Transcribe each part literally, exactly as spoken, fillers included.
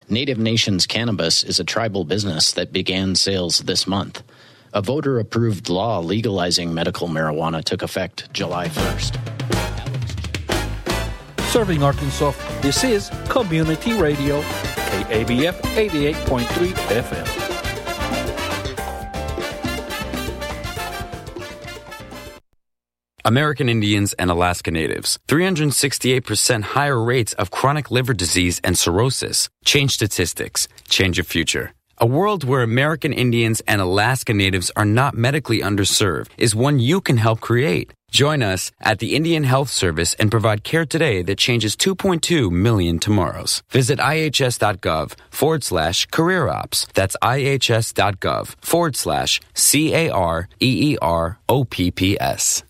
Native Nations Cannabis is a tribal business that began sales this month. A voter-approved law legalizing medical marijuana took effect July first. Serving Arkansas, this is Community Radio, K A B F eighty-eight point three F M. American Indians and Alaska Natives. three hundred sixty-eight percent higher rates of chronic liver disease and cirrhosis. Change statistics. Change your future. A world where American Indians and Alaska Natives are not medically underserved is one you can help create. Join us at the Indian Health Service and provide care today that changes two point two million tomorrows. Visit ihs.gov forward slash career ops. That's ihs.gov forward slash C A R E E R O P P S.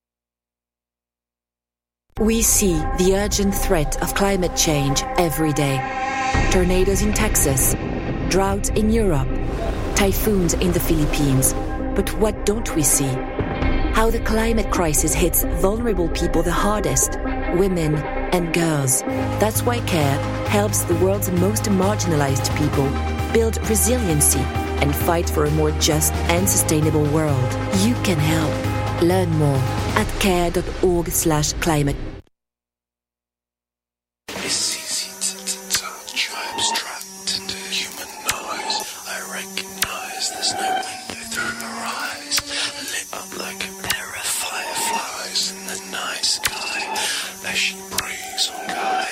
We see the urgent threat of climate change every day. Tornadoes in Texas, droughts in Europe, typhoons in the Philippines. But what don't we see? How the climate crisis hits vulnerable people the hardest, women and girls. That's why CARE helps the world's most marginalized people build resiliency and fight for a more just and sustainable world. You can help. Learn more at care.org slash climate